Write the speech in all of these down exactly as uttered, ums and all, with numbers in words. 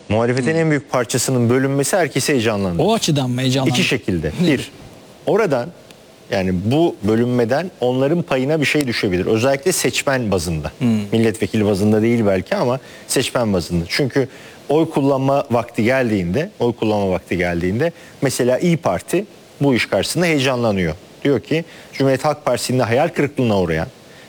Muhalefetin en büyük parçasının bölünmesi herkesi heyecanlandırır. O açıdan mı heyecanlandırır? İki şekilde. Bir, oradan yani bu bölünmeden onların payına bir şey düşebilir. Özellikle seçmen bazında. Hmm. Milletvekili bazında değil belki ama seçmen bazında. Çünkü oy kullanma vakti geldiğinde, oy kullanma vakti geldiğinde mesela İYİ Parti bu iş karşısında heyecanlanıyor. Diyor ki Cumhuriyet Halk Partisi'nde hayal kırıklığına uğrayan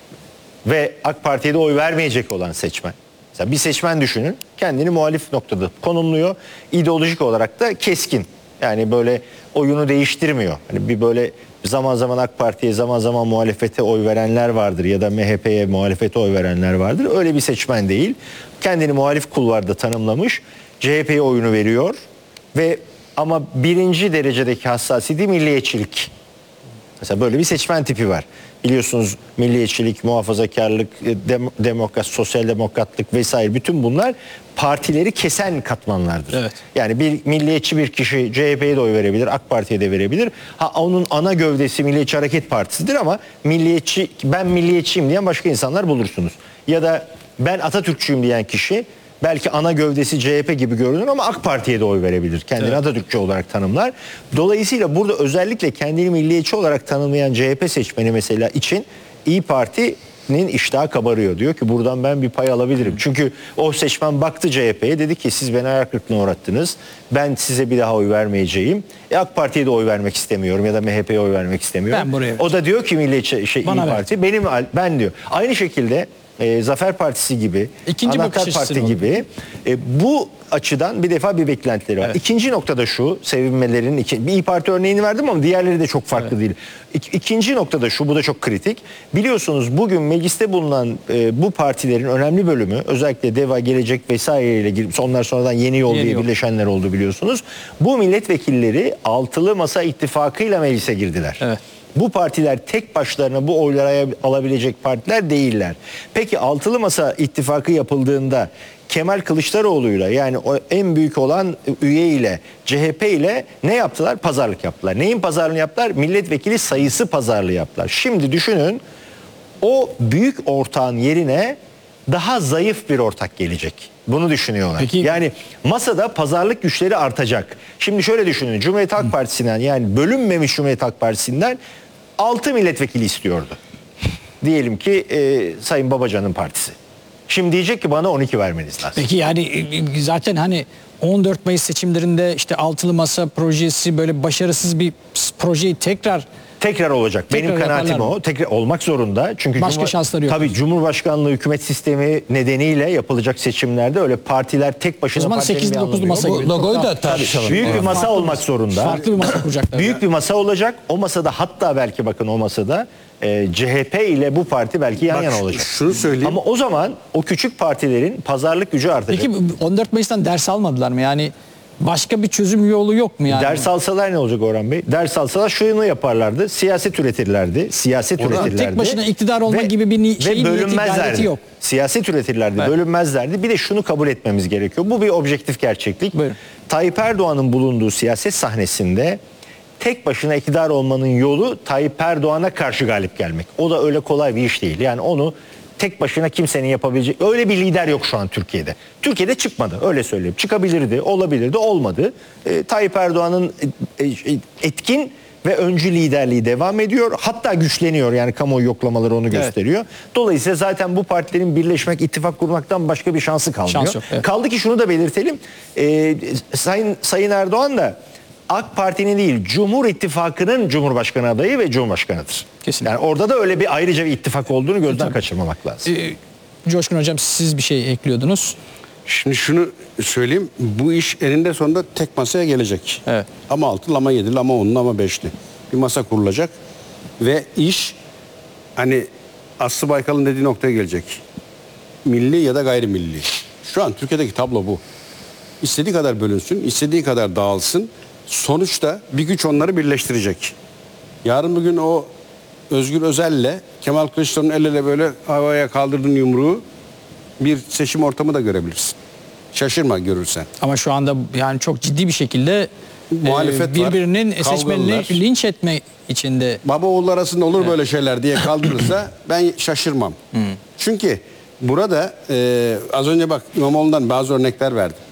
ve AK Parti'ye de oy vermeyecek olan seçmen. Mesela bir seçmen düşünün, kendini muhalif noktada konumluyor. İdeolojik olarak da keskin. Yani böyle oyunu değiştirmiyor. Hani bir böyle zaman zaman AK Parti'ye, zaman zaman muhalefete oy verenler vardır ya da M H P'ye muhalefete oy verenler vardır. Öyle bir seçmen değil. Kendini muhalif kulvarda tanımlamış, C H P'ye oyunu veriyor ve ama birinci derecedeki hassasiyeti milliyetçilik. Mesela böyle bir seçmen tipi var. Biliyorsunuz milliyetçilik, muhafazakarlık, dem demokrat, sosyal demokratlık vesaire bütün bunlar partileri kesen katmanlardır. Evet. Yani bir milliyetçi bir kişi C H P'ye de oy verebilir, AK Parti'ye de verebilir. Ha onun ana gövdesi Milliyetçi Hareket Partisi'dir ama milliyetçi, ben milliyetçiyim diyen başka insanlar bulursunuz. Ya da ben Atatürkçüyüm diyen kişi belki ana gövdesi C H P gibi görünür ama AK Parti'ye de oy verebilir. Kendini evet. Atatürkçü olarak tanımlar. Dolayısıyla burada özellikle kendini milliyetçi olarak tanımlayan C H P seçmeni mesela için İYİ Parti'nin iştahı kabarıyor. Diyor ki buradan ben bir pay alabilirim. Çünkü o seçmen baktı C H P'ye, dedi ki siz beni hayal kırıklığına uğrattınız. Ben size bir daha oy vermeyeceğim. E AK Parti'ye de oy vermek istemiyorum ya da M H P'ye oy vermek istemiyorum. O da diyor ki milliyetçi şey, İYİ Parti benim ben diyor. Aynı şekilde E, Zafer Partisi gibi, İkinci Anahtar Parti gibi e, bu açıdan bir defa bir beklentileri var. Evet. İkinci noktada şu, sevinmelerinin iki, bir İYİ Parti örneğini verdim ama diğerleri de çok farklı evet. değil. İk, ikinci noktada şu, bu da çok kritik. Biliyorsunuz bugün mecliste bulunan e, bu partilerin önemli bölümü, özellikle DEVA, Gelecek vesaireyle girip onlar sonradan Yeni Yol Yeni diye yol. birleşenler oldu biliyorsunuz. Bu milletvekilleri altılı masa ittifakıyla meclise girdiler. Evet. Bu partiler tek başlarına bu oyları alabilecek partiler değiller. Peki altılı masa ittifakı yapıldığında Kemal Kılıçdaroğlu'yla yani o en büyük olan üye ile C H P ile ne yaptılar? Pazarlık yaptılar. Neyin pazarlığını yaptılar? Milletvekili sayısı pazarlığı yaptılar. Şimdi düşünün, o büyük ortağın yerine daha zayıf bir ortak gelecek. Bunu düşünüyorlar. Peki. Yani masada pazarlık güçleri artacak. Şimdi şöyle düşünün. Cumhuriyet Halk Partisi'nden, yani bölünmemiş Cumhuriyet Halk Partisi'nden altı milletvekili istiyordu. Diyelim ki e, Sayın Babacan'ın partisi. Şimdi diyecek ki bana on iki vermeniz lazım. Peki yani zaten hani on dört Mayıs seçimlerinde işte altılı masa projesi böyle başarısız bir projeyi tekrar Tekrar olacak. Tekrar Benim kanaatim o. Tekrar olmak zorunda. Çünkü başka Cumhur... şansları yok. Tabii Cumhurbaşkanlığı hükümet sistemi nedeniyle yapılacak seçimlerde öyle partiler tek başına... O zaman sekiz dokuzlu masa gibi. Logoyu da tartışalım. Büyük bir masa farklı, olmak zorunda. Farklı bir masa kuracaklar. Büyük ya. bir masa olacak. O masada, hatta belki bakın o masada e, C H P ile bu parti belki yan Bak, yana olacak. Şunu söyleyeyim. Ama o zaman o küçük partilerin pazarlık gücü artacak. Peki on dört Mayıs'tan ders almadılar mı? Yani başka bir çözüm yolu yok mu yani? Ders alsalar ne olacak Orhan Bey? Ders alsalar şunu yaparlardı. Siyaset üretirlerdi. Siyaset Oradan üretirlerdi. Tek başına iktidar olma ve, gibi bir ni şeyin niyeti, gayreti yok. Siyaset üretirlerdi. Evet. Bölünmezlerdi. Bir de şunu kabul etmemiz gerekiyor. Bu bir objektif gerçeklik. Buyurun. Tayyip Erdoğan'ın bulunduğu siyaset sahnesinde tek başına iktidar olmanın yolu Tayyip Erdoğan'a karşı galip gelmek. O da öyle kolay bir iş değil. Yani onu tek başına kimsenin yapabileceği öyle bir lider yok şu an Türkiye'de. Türkiye'de çıkmadı, öyle söyleyeyim. Çıkabilirdi, olabilirdi, olmadı. E, Tayyip Erdoğan'ın e, e, etkin ve öncü liderliği devam ediyor. Hatta güçleniyor, yani kamuoyu yoklamaları onu gösteriyor. Evet. Dolayısıyla zaten bu partilerin birleşmek, ittifak kurmaktan başka bir şansı kalmıyor. Şans yok, evet. Kaldı ki şunu da belirtelim. E, Sayın, Sayın Erdoğan da AK Parti'nin değil, Cumhur İttifakı'nın Cumhurbaşkanı adayı ve Cumhurbaşkanıdır. Kesinlikle. Yani orada da öyle bir ayrıca bir ittifak olduğunu gözden Tabii. kaçırmamak lazım. Ee, Coşkun Hocam, siz bir şey ekliyordunuz. Şimdi şunu söyleyeyim. Bu iş eninde sonunda tek masaya gelecek. Evet. Ama altılı, ama yedili, ama onlu, ama beşli. Bir masa kurulacak. Ve iş hani Aslı Baykal'ın dediği noktaya gelecek. Milli ya da gayrimilli. Şu an Türkiye'deki tablo bu. İstediği kadar bölünsün, istediği kadar dağılsın. Sonuçta bir güç onları birleştirecek. Yarın bugün o Özgür Özel'le Kemal Kılıçdaroğlu'nun el ele böyle havaya kaldırdığın yumruğu bir seçim ortamı da görebilirsin. Şaşırma görürsen. Ama şu anda yani çok ciddi bir şekilde muhalefet e, birbirinin var, seçmenini linç etme içinde. Baba oğul arasında olur evet. böyle şeyler diye kaldırırsa ben şaşırmam. Hmm. Çünkü burada e, az önce bak İmamoğlu'ndan bazı örnekler verdim.